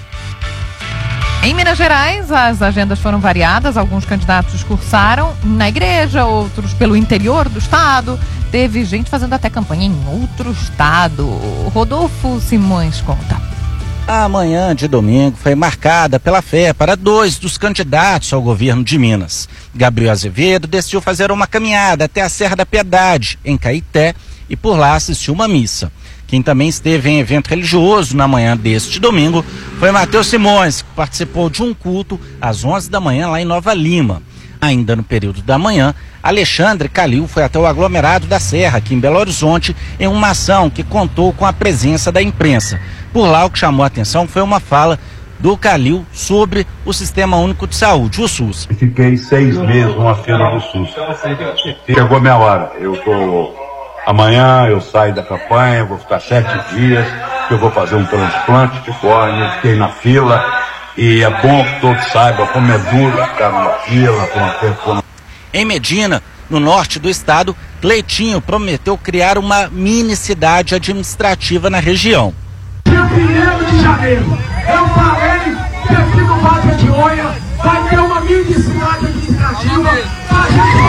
Em Minas Gerais, as agendas foram variadas. Alguns candidatos discursaram na igreja, outros pelo interior do estado. Teve gente fazendo até campanha em outro estado. Rodolfo Simões conta. A manhã de domingo foi marcada pela fé para dois dos candidatos ao governo de Minas. Gabriel Azevedo decidiu fazer uma caminhada até a Serra da Piedade, em Caeté, e por lá assistiu uma missa. Quem também esteve em evento religioso na manhã deste domingo foi Matheus Simões, que participou de um culto às onze da manhã lá em Nova Lima. Ainda no período da manhã, Alexandre Calil foi até o aglomerado da Serra, aqui em Belo Horizonte, em uma ação que contou com a presença da imprensa. Por lá, o que chamou a atenção foi uma fala do Calil sobre o Sistema Único de Saúde, o SUS. Fiquei seis meses numa fila do SUS. Chegou a minha hora. Eu tô... Amanhã eu saio da campanha, vou ficar sete dias, que eu vou fazer um transplante de córnea. Fiquei na fila e é bom que todos saibam como é duro ficar numa fila com uma pessoa. Em Medina, no norte do estado, Cleitinho prometeu criar uma mini cidade administrativa na região. Dia primeiro de janeiro, eu falei que aqui no Vale de Oia vai ter uma mini cidade administrativa para a gente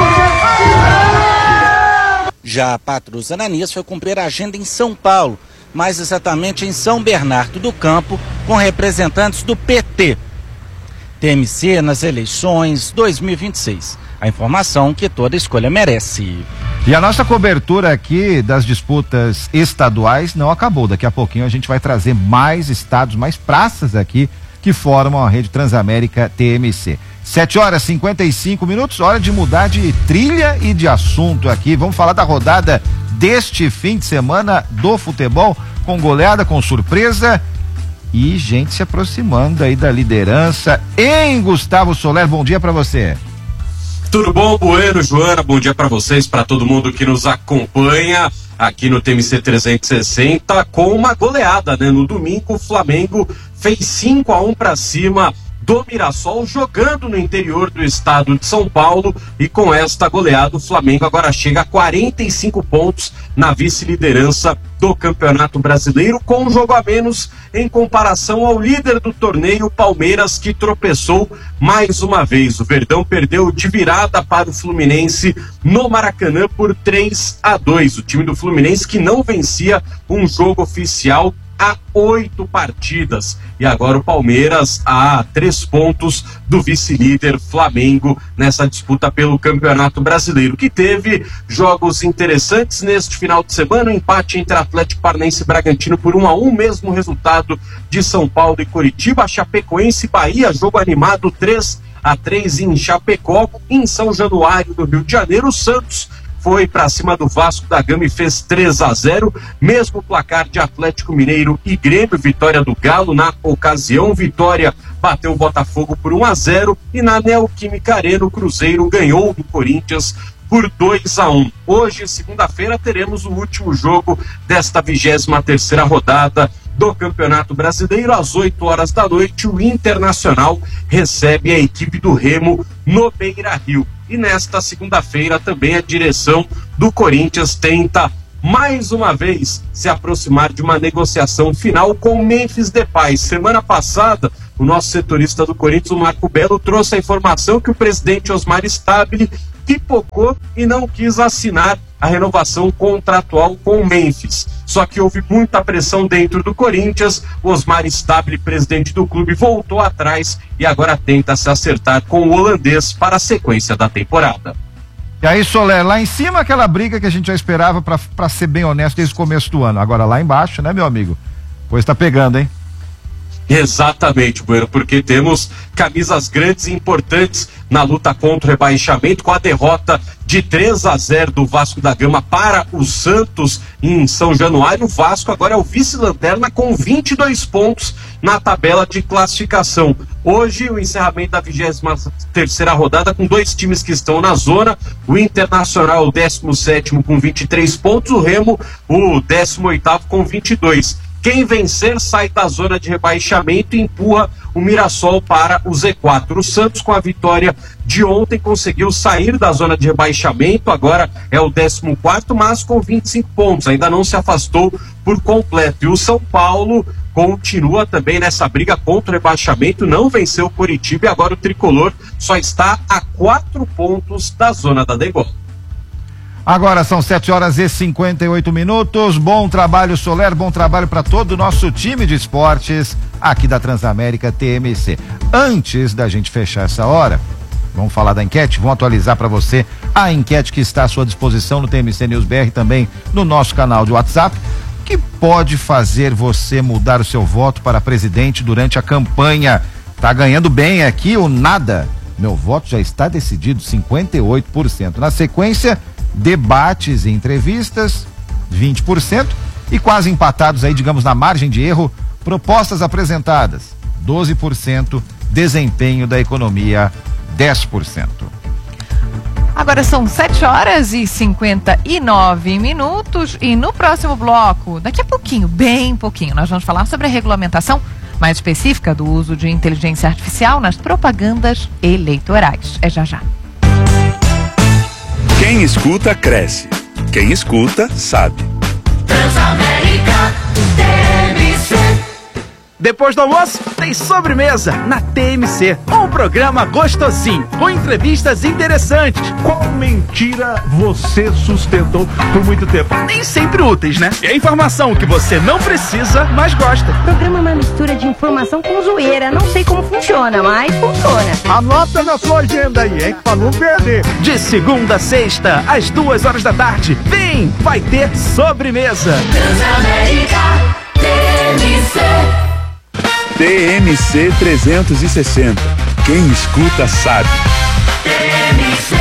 poder... Já Patrus Ananias foi cumprir a agenda em São Paulo, mais exatamente em São Bernardo do Campo, com representantes do P T. T M C nas eleições dois mil e vinte e seis. A informação que toda escolha merece. E a nossa cobertura aqui das disputas estaduais não acabou. Daqui a pouquinho a gente vai trazer mais estados, mais praças aqui que formam a rede Transamérica T M C. sete horas e cinquenta e cinco minutos, hora de mudar de trilha e de assunto aqui. Vamos falar da rodada deste fim de semana do futebol, com goleada, com surpresa e gente se aproximando aí da liderança. Em Gustavo Soler, bom dia para você. Tudo bom, Bueno, Joana? Bom dia para vocês, para todo mundo que nos acompanha aqui no T M C trezentos e sessenta, com uma goleada, né? No domingo, o Flamengo fez cinco a um para cima do Mirassol, jogando no interior do estado de São Paulo, e com esta goleada o Flamengo agora chega a quarenta e cinco pontos na vice-liderança do Campeonato Brasileiro, com um jogo a menos em comparação ao líder do torneio, o Palmeiras, que tropeçou mais uma vez. O Verdão perdeu de virada para o Fluminense no Maracanã por três a dois. O time do Fluminense, que não vencia um jogo oficial a oito partidas. E agora o Palmeiras a três pontos do vice-líder Flamengo nessa disputa pelo Campeonato Brasileiro, que teve jogos interessantes neste final de semana. Um empate entre Atlético Paranaense e Bragantino por um a um, mesmo resultado de São Paulo e Coritiba. Chapecoense e Bahia, jogo animado três a três em Chapecó. Em São Januário, do Rio de Janeiro, o Santos foi para cima do Vasco da Gama e fez três a zero, mesmo placar de Atlético Mineiro e Grêmio, vitória do Galo na ocasião. Vitória bateu o Botafogo por um a zero e na Neoquímica Arena o Cruzeiro ganhou do Corinthians por dois a um. Hoje, segunda-feira, teremos o último jogo desta vigésima terceira rodada do Campeonato Brasileiro. Às oito horas da noite, o Internacional recebe a equipe do Remo no Beira-Rio. E nesta segunda-feira também a direção do Corinthians tenta mais uma vez se aproximar de uma negociação final com Memphis Depay. Semana passada, o nosso setorista do Corinthians, o Marco Belo, trouxe a informação que o presidente Osmar Stabile pipocou e não quis assinar a renovação contratual com o Memphis. Só que houve muita pressão dentro do Corinthians. O Osmar Stabile, presidente do clube, voltou atrás e agora tenta se acertar com o holandês para a sequência da temporada. E aí, Soler, lá em cima aquela briga que a gente já esperava, pra, pra ser bem honesto, desde o começo do ano. Agora lá embaixo, né, meu amigo? Pois tá pegando, hein? Exatamente, Bueno, porque temos camisas grandes e importantes na luta contra o rebaixamento, com a derrota de três a zero do Vasco da Gama para o Santos em São Januário. O Vasco agora é o vice-lanterna com vinte e dois pontos na tabela de classificação. Hoje, o encerramento da vigésima terceira rodada com dois times que estão na zona. O Internacional, o décimo sétimo com vinte e três pontos, o Remo, o décimo oitavo com vinte e dois. Quem vencer sai da zona de rebaixamento e empurra o Mirassol para o Z quatro. O Santos, com a vitória de ontem, conseguiu sair da zona de rebaixamento, agora é o décimo quarto, mas com vinte e cinco pontos, ainda não se afastou por completo. E o São Paulo continua também nessa briga contra o rebaixamento, não venceu o Coritiba e agora o Tricolor só está a quatro pontos da zona da degola. Agora são sete horas e cinquenta e oito minutos. Bom trabalho, Soler, bom trabalho para todo o nosso time de esportes aqui da Transamérica T M C. Antes da gente fechar essa hora, vamos falar da enquete, vamos atualizar para você a enquete que está à sua disposição no T M C News B R, também no nosso canal de WhatsApp, que pode fazer você mudar o seu voto para presidente durante a campanha. Tá ganhando bem aqui ou nada? Meu voto já está decidido, cinquenta e oito por cento. Na sequência, debates e entrevistas, vinte por cento, e quase empatados aí, digamos, na margem de erro, propostas apresentadas, doze por cento, desempenho da economia, dez por cento. Agora são sete horas e cinquenta e nove minutos e no próximo bloco, daqui a pouquinho, bem pouquinho, nós vamos falar sobre a regulamentação mais específica do uso de inteligência artificial nas propagandas eleitorais. É já já. Quem escuta, cresce. Quem escuta, sabe. Transamérica T M C. Depois do almoço, tem sobremesa na T M C. Um programa gostosinho, com entrevistas interessantes. Qual mentira você sustentou por muito tempo? Nem sempre úteis, né? É informação que você não precisa, mas gosta. O programa é uma mistura de informação com zoeira. Não sei como funciona, mas funciona. Anota na sua agenda aí, hein? Pra não perder. De segunda a sexta, às duas horas da tarde. Vem, vai ter sobremesa. Transamérica T M C. T M C trezentos e sessenta. Quem escuta sabe. T M C.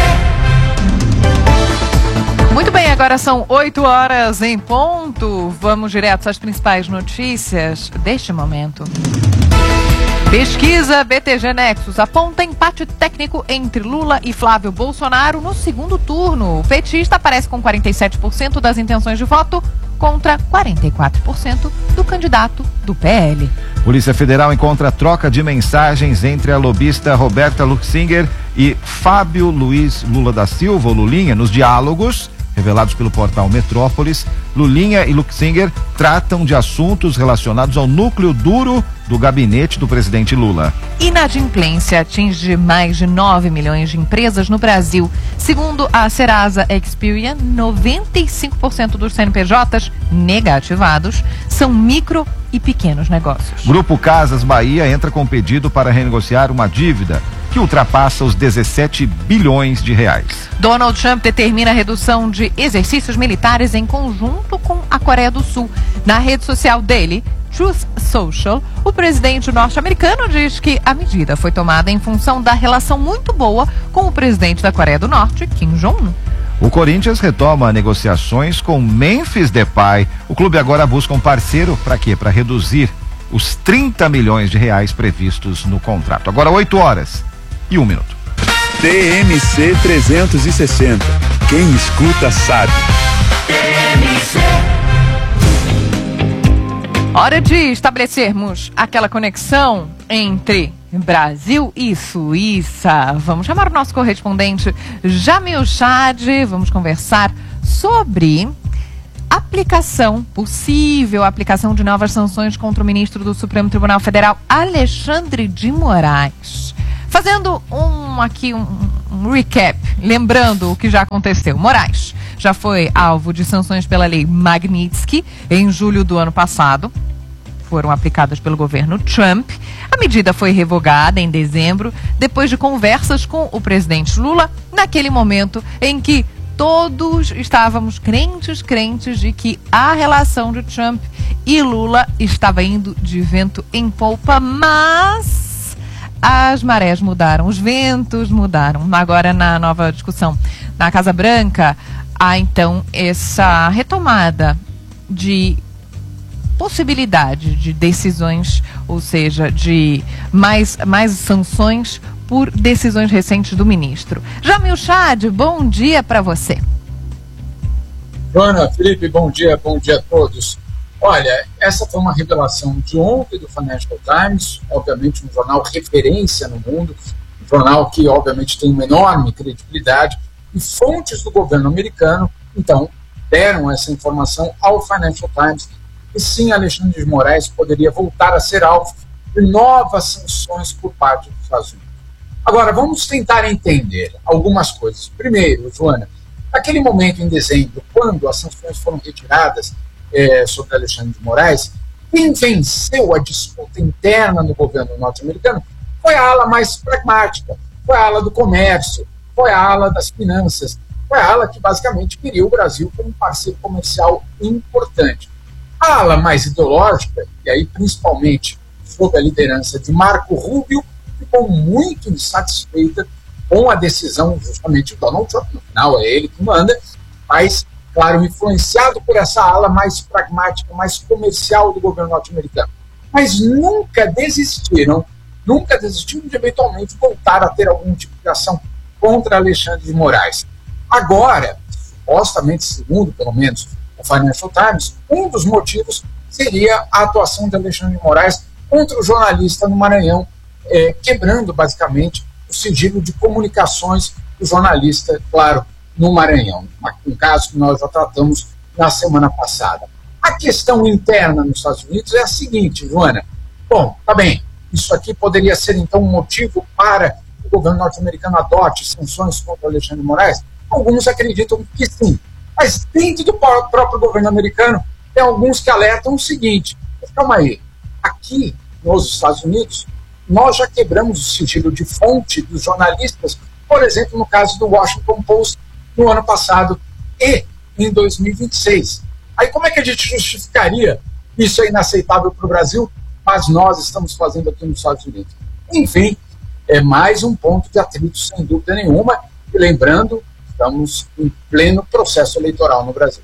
Muito bem, agora são oito horas em ponto. Vamos direto às principais notícias deste momento. Pesquisa B T G Nexus aponta empate técnico entre Lula e Flávio Bolsonaro no segundo turno. O petista aparece com quarenta e sete por cento das intenções de voto contra quarenta e quatro por cento do candidato do P L. Polícia Federal encontra troca de mensagens entre a lobista Roberta Luxinger e Fábio Luiz Lula da Silva, o Lulinha, nos diálogos Revelados pelo portal Metrópolis, Lulinha e Luxinger tratam de assuntos relacionados ao núcleo duro do gabinete do presidente Lula. Inadimplência atinge mais de nove milhões de empresas no Brasil. Segundo a Serasa Experian, noventa e cinco por cento dos C N P Js negativados são micro e pequenos negócios. Grupo Casas Bahia entra com pedido para renegociar uma dívida que ultrapassa os dezessete bilhões de reais. Donald Trump determina a redução de exercícios militares em conjunto com a Coreia do Sul. Na rede social dele, Truth Social, o presidente norte-americano diz que a medida foi tomada em função da relação muito boa com o presidente da Coreia do Norte, Kim Jong-un. O Corinthians retoma negociações com Memphis Depay. O clube agora busca um parceiro para quê? Para reduzir os trinta milhões de reais previstos no contrato. Agora oito horas e um minuto. T M C trezentos e sessenta. Quem escuta sabe. Hora de estabelecermos aquela conexão entre Brasil e Suíça. Vamos chamar o nosso correspondente Jamil Chad. Vamos conversar sobre aplicação, possível aplicação de novas sanções contra o ministro do Supremo Tribunal Federal, Alexandre de Moraes. Fazendo um aqui um, um recap, lembrando o que já aconteceu. Moraes já foi alvo de sanções pela lei Magnitsky em julho do ano passado. Foram aplicadas pelo governo Trump. A medida foi revogada em dezembro, depois de conversas com o presidente Lula, naquele momento em que todos estávamos crentes, crentes de que a relação de Trump e Lula estava indo de vento em polpa, mas as marés mudaram, os ventos mudaram. Agora, na nova discussão na Casa Branca, há então essa retomada de possibilidade de decisões, ou seja, de mais, mais sanções por decisões recentes do ministro. Jamil Chad, bom dia para você. Joana, Felipe, bom dia, bom dia a todos. Olha, essa foi uma revelação de ontem do Financial Times, obviamente um jornal referência no mundo, um jornal que obviamente tem uma enorme credibilidade, e fontes do governo americano, então, deram essa informação ao Financial Times, e sim, Alexandre de Moraes poderia voltar a ser alvo de novas sanções por parte dos Estados Unidos. Agora, vamos tentar entender algumas coisas. Primeiro, Joana, naquele momento em dezembro, quando as sanções foram retiradas é, sobre Alexandre de Moraes, quem venceu a disputa interna no governo norte-americano foi a ala mais pragmática, foi a ala do comércio, foi a ala das finanças, foi a ala que basicamente queria o Brasil como um parceiro comercial importante. A ala mais ideológica, e aí principalmente sob a liderança de Marco Rubio, ficou muito insatisfeita com a decisão justamente do Donald Trump. No final é ele que manda, mas, claro, influenciado por essa ala mais pragmática, mais comercial do governo norte-americano. Mas nunca desistiram, nunca desistiram de eventualmente voltar a ter algum tipo de ação contra Alexandre de Moraes. Agora, supostamente, segundo pelo menos o Financial Times, um dos motivos seria a atuação de Alexandre de Moraes contra o jornalista no Maranhão, eh, quebrando basicamente o sigilo de comunicações do jornalista, claro, no Maranhão, um caso que nós já tratamos na semana passada. A questão interna nos Estados Unidos é a seguinte, Joana. Bom, tá bem, isso aqui poderia ser então um motivo para o governo norte-americano adote sanções contra Alexandre de Moraes? Alguns acreditam que sim. Mas dentro do próprio governo americano, tem alguns que alertam o seguinte, calma aí, aqui nos Estados Unidos, nós já quebramos o sigilo de fonte dos jornalistas, por exemplo, no caso do Washington Post, no ano passado e em dois mil e vinte e seis. Aí como é que a gente justificaria isso é inaceitável para o Brasil, mas nós estamos fazendo aqui nos Estados Unidos? Enfim, é mais um ponto de atrito, sem dúvida nenhuma, e lembrando, estamos em pleno processo eleitoral no Brasil.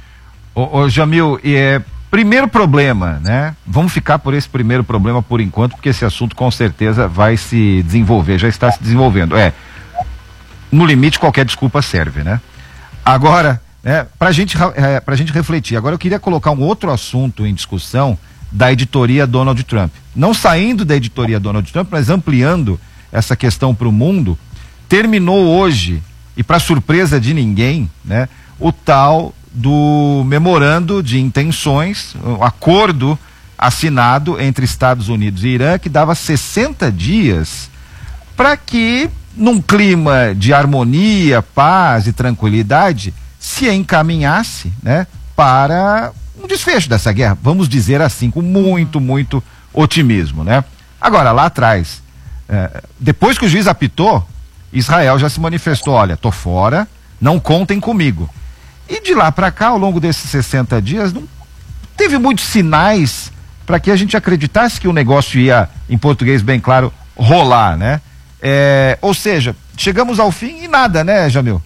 Ô, ô Jamil, e é, primeiro problema, né? Vamos ficar por esse primeiro problema por enquanto, porque esse assunto com certeza vai se desenvolver, já está se desenvolvendo. É, no limite qualquer desculpa serve, né? Agora, né, pra gente, é, pra gente refletir, agora eu queria colocar um outro assunto em discussão da editoria Donald Trump. Não saindo da editoria Donald Trump, mas ampliando essa questão para o mundo. Terminou hoje e para surpresa de ninguém, né, o tal do memorando de intenções, o acordo assinado entre Estados Unidos e Irã, que dava sessenta dias para que, num clima de harmonia, paz e tranquilidade, se encaminhasse, né, para um desfecho dessa guerra, vamos dizer assim, com muito, muito otimismo, né? Agora, lá atrás, é, depois que o juiz apitou, Israel já se manifestou, olha, tô fora, não contem comigo. E de lá para cá, ao longo desses sessenta dias, não teve muitos sinais para que a gente acreditasse que o negócio ia, em português bem claro, rolar, né? É, ou seja, chegamos ao fim e nada, né, Jamil?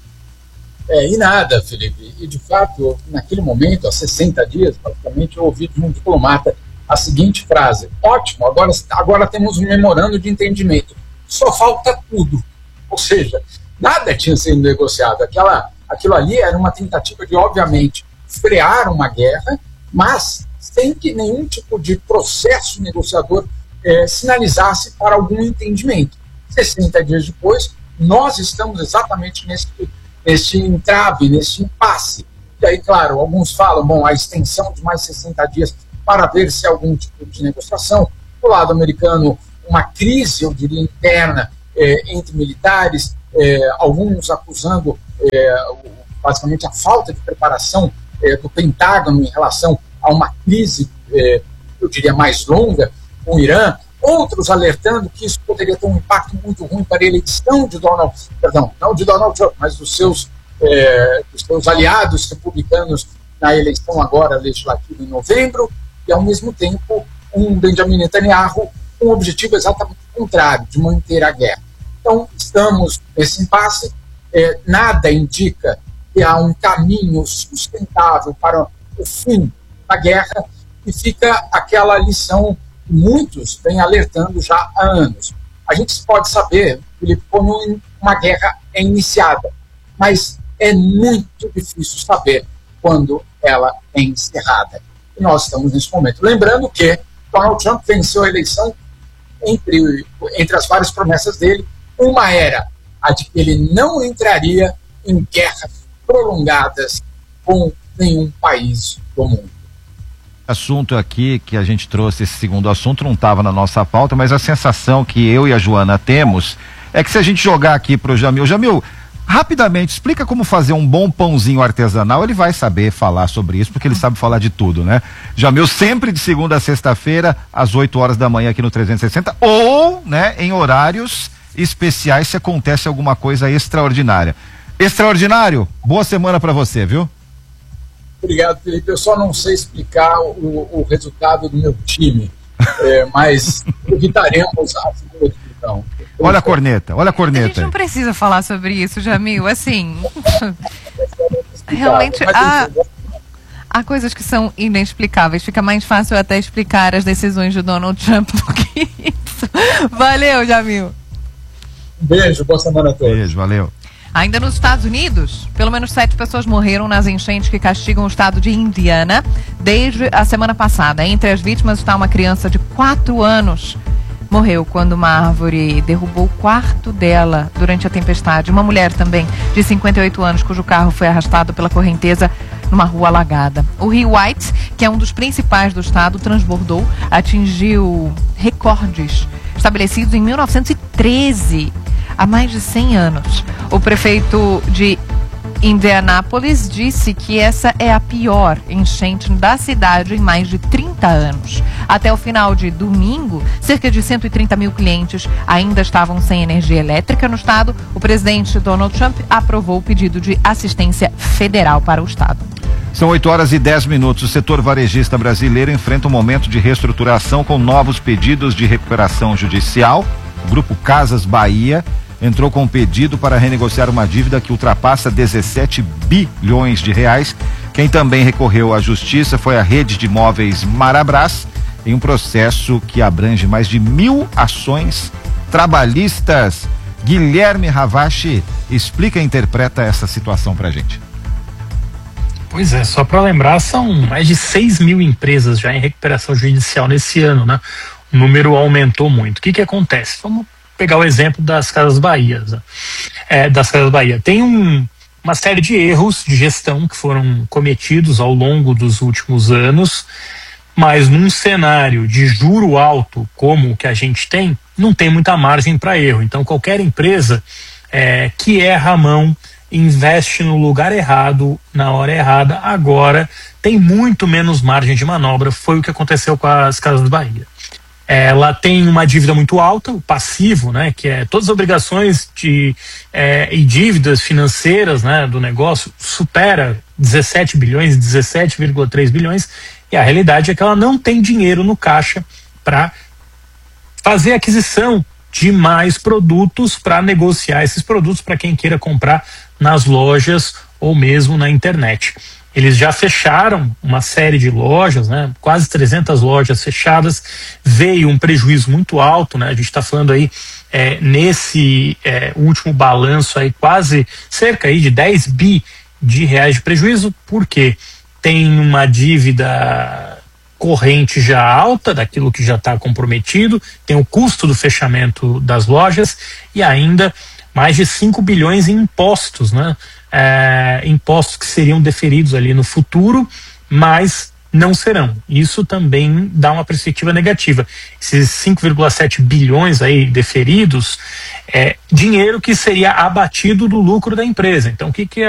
É, e nada, Felipe. E, de fato, naquele momento, há sessenta dias, praticamente, eu ouvi de um diplomata a seguinte frase: ótimo, agora, agora temos um memorando de entendimento. Só falta tudo. Ou seja, nada tinha sido negociado. Aquela, aquilo ali era uma tentativa de, obviamente, frear uma guerra, mas sem que nenhum tipo de processo negociador eh, sinalizasse para algum entendimento. sessenta dias depois, nós estamos exatamente nesse, nesse entrave, nesse impasse. E aí, claro, alguns falam, bom, a extensão de mais sessenta dias para ver se há algum tipo de negociação. Do lado americano, uma crise, eu diria, interna eh, entre militares, eh, alguns acusando eh, basicamente a falta de preparação eh, do Pentágono em relação a uma crise, eh, eu diria, mais longa com o Irã. Outros alertando que isso poderia ter um impacto muito ruim para a eleição de Donald, perdão, não de Donald Trump, mas dos seus, eh, dos seus aliados republicanos na eleição agora legislativa em novembro, e ao mesmo tempo um Benjamin Netanyahu com um objetivo exatamente contrário, de manter a guerra. Então, estamos nesse impasse, eh, nada indica que há um caminho sustentável para o fim da guerra, e fica aquela lição que muitos vêm alertando já há anos. A gente pode saber, Felipe, como uma guerra é iniciada, mas é muito difícil saber quando ela é encerrada. E nós estamos nesse momento. Lembrando que Donald Trump venceu a eleição entre, entre as várias promessas dele. Uma era a de que ele não entraria em guerras prolongadas com nenhum país do mundo. Assunto aqui que a gente trouxe, esse segundo assunto não estava na nossa pauta, mas a sensação que eu e a Joana temos é que se a gente jogar aqui pro Jamil, Jamil, rapidamente, explica como fazer um bom pãozinho artesanal, ele vai saber falar sobre isso, porque ele sabe falar de tudo, né? Jamil sempre de segunda a sexta-feira, às oito horas da manhã aqui no trezentos e sessenta, ou, né, em horários especiais se acontece alguma coisa extraordinária. Extraordinário, boa semana para você, viu? Obrigado, Felipe. Eu só não sei explicar o, o resultado do meu time, é, mas evitaremos a segunda divisão. Olha a corneta, olha a corneta. A gente não precisa falar sobre isso, Jamil, assim, realmente há, há coisas que são inexplicáveis, fica mais fácil até explicar as decisões de Donald Trump do que isso. Valeu, Jamil. Um beijo, boa semana a todos. Beijo, valeu. Ainda nos Estados Unidos, pelo menos sete pessoas morreram nas enchentes que castigam o estado de Indiana desde a semana passada. Entre as vítimas está uma criança de quatro anos. Morreu quando uma árvore derrubou o quarto dela durante a tempestade. Uma mulher também, de cinquenta e oito anos, cujo carro foi arrastado pela correnteza numa rua alagada. O rio White, que é um dos principais do estado, transbordou, atingiu recordes estabelecidos em mil novecentos e treze. Há mais de cem anos. O prefeito de Indianápolis disse que essa é a pior enchente da cidade em mais de trinta anos. Até o final de domingo, cerca de cento e trinta mil clientes ainda estavam sem energia elétrica no estado. O presidente Donald Trump aprovou o pedido de assistência federal para o estado. São oito horas e dez minutos. O setor varejista brasileiro enfrenta um momento de reestruturação com novos pedidos de recuperação judicial. O Grupo Casas Bahia entrou com um pedido para renegociar uma dívida que ultrapassa dezessete bilhões de reais. Quem também recorreu à justiça foi a rede de imóveis Marabras, em um processo que abrange mais de mil ações trabalhistas. Guilherme Ravache explica e interpreta essa situação pra gente. Pois é, só para lembrar, são mais de seis mil empresas já em recuperação judicial nesse ano, né? O número aumentou muito. O que que acontece? Vamos pegar o exemplo das Casas Bahia, né? é, das Casas Bahia. Tem um, uma série de erros de gestão que foram cometidos ao longo dos últimos anos, mas num cenário de juro alto como o que a gente tem, não tem muita margem para erro. Então qualquer empresa é, que erra a mão, investe no lugar errado, na hora errada, agora tem muito menos margem de manobra. Foi o que aconteceu com as Casas Bahia. Ela tem uma dívida muito alta, o passivo, né, que é todas as obrigações de, é, e dívidas financeiras, né, do negócio, supera dezessete bilhões, dezessete vírgula três bilhões, e a realidade é que ela não tem dinheiro no caixa para fazer aquisição de mais produtos, para negociar esses produtos para quem queira comprar nas lojas ou mesmo na internet. Eles já fecharam uma série de lojas, né? Quase trezentas lojas fechadas, veio um prejuízo muito alto, né? A gente está falando aí é, nesse é, último balanço aí quase cerca aí de dez bi de reais de prejuízo, porque tem uma dívida corrente já alta daquilo que já está comprometido, tem o custo do fechamento das lojas e ainda mais de cinco bilhões em impostos, né? É, impostos que seriam deferidos ali no futuro, mas não serão. Isso também dá uma perspectiva negativa. Esses cinco vírgula sete bilhões aí deferidos é dinheiro que seria abatido do lucro da empresa. Então o que que